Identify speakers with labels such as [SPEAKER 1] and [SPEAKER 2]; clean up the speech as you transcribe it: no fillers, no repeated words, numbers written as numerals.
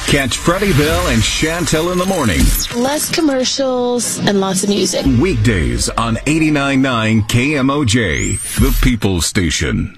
[SPEAKER 1] Catch Freddie Bell and Chantel in the morning.
[SPEAKER 2] Less commercials and lots of music.
[SPEAKER 1] Weekdays on 89.9 KMOJ, the People's Station.